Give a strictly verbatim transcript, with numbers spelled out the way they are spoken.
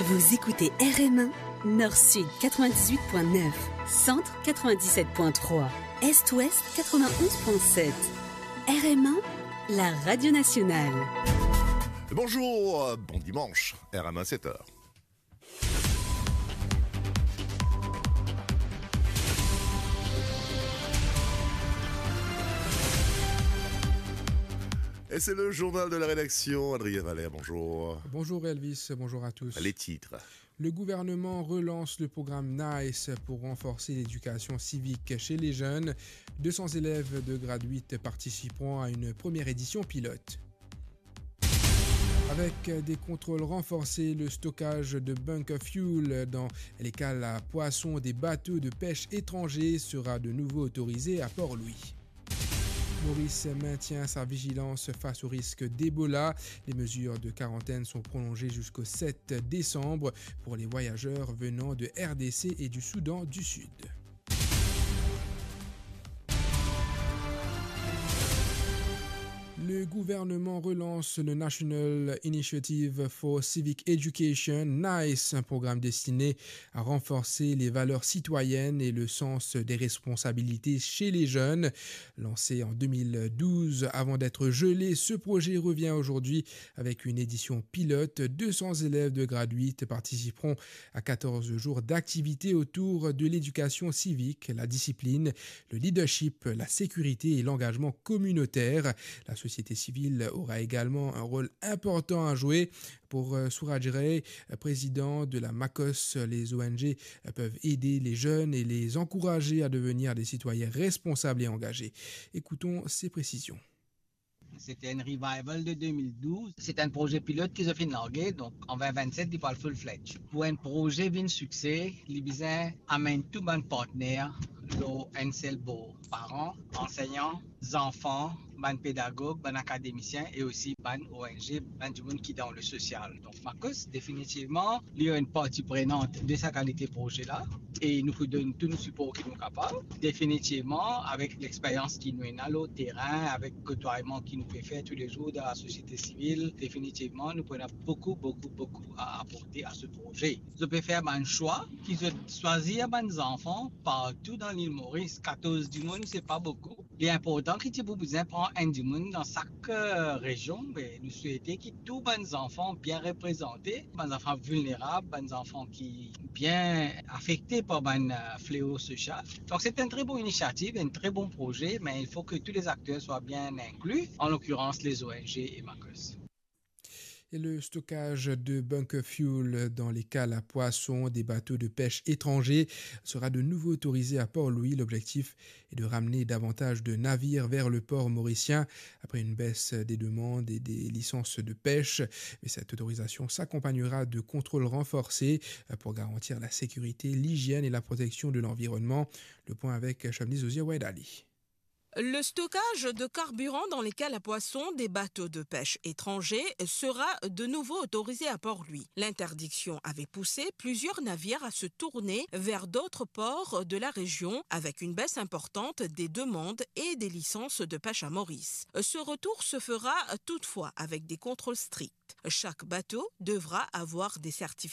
Vous écoutez R M un, Nord-Sud quatre-vingt-dix-huit virgule neuf, Centre quatre-vingt-dix-sept virgule trois, Est-Ouest quatre-vingt-onze virgule sept. R M un, la radio nationale. Bonjour, bon dimanche, R M un sept heures. Et c'est le journal de la rédaction. Adrien Valère, bonjour. Bonjour Elvis, bonjour à tous. Les titres. Le gouvernement relance le programme NICE pour renforcer l'éducation civique chez les jeunes. deux cents élèves de grade huit participeront à une première édition pilote. Avec des contrôles renforcés, le stockage de bunker fuel dans les cales à poissons des bateaux de pêche étrangers sera de nouveau autorisé à Port-Louis. Maurice maintient sa vigilance face au risque d'Ebola. Les mesures de quarantaine sont prolongées jusqu'au sept décembre pour les voyageurs venant de R D C et du Soudan du Sud. Le gouvernement relance le National Initiative for Civic Education, NICE, un programme destiné à renforcer les valeurs citoyennes et le sens des responsabilités chez les jeunes. Lancé en deux mille douze avant d'être gelé, ce projet revient aujourd'hui avec une édition pilote. deux cents élèves de grade huit participeront à quatorze jours d'activités autour de l'éducation civique, la discipline, le leadership, la sécurité et l'engagement communautaire. La société civile aura également un rôle important à jouer. Pour Souraj Ray, président de la MACOS, les O N G peuvent aider les jeunes et les encourager à devenir des citoyens responsables et engagés. Écoutons ces précisions. C'était un revival de deux mille douze. C'est un projet pilote qui se fait larguer, donc en vingt vingt-sept, il parle full-fledged. Pour un projet bien succès, les besoins amènent tous les partenaires, les seul beau parents, enseignants, enfants, ban pédagogues, ban académiciens et aussi ban O N G, ban du monde qui est dans le social. Donc MACOS, définitivement, il y a une partie prenante de sa qualité projet-là et nous faut donner tout le support qui nous est capable. Définitivement, avec l'expérience qui nous est dans le terrain, avec le côtoiement qui nous fait faire tous les jours dans la société civile, définitivement, nous prenons beaucoup, beaucoup, beaucoup à apporter à ce projet. Je peux faire un choix qui se choisir des enfants partout dans l'île Maurice. quatorze du monde, c'est pas beaucoup. Il est important que tu aies besoin de prendre un du monde dans chaque euh, région. Mais nous souhaitons que tous les enfants bien représentés, les enfants vulnérables, les enfants qui sont bien affectés par un euh, fléau social. Donc c'est une très bonne initiative, un très bon projet, mais il faut que tous les acteurs soient bien inclus, en l'occurrence les O N G et MACOS. Et le stockage de bunker fuel dans les cales à poissons des bateaux de pêche étrangers sera de nouveau autorisé à Port-Louis. L'objectif est de ramener davantage de navires vers le port mauricien après une baisse des demandes et des licences de pêche. Mais cette autorisation s'accompagnera de contrôles renforcés pour garantir la sécurité, l'hygiène et la protection de l'environnement. Le point avec Shamli Ozia-Ouedali. Le stockage de carburant dans les cales à poissons des bateaux de pêche étrangers sera de nouveau autorisé à Port-Louis. L'interdiction avait poussé plusieurs navires à se tourner vers d'autres ports de la région avec une baisse importante des demandes et des licences de pêche à Maurice. Ce retour se fera toutefois avec des contrôles stricts. Chaque bateau devra avoir des certificats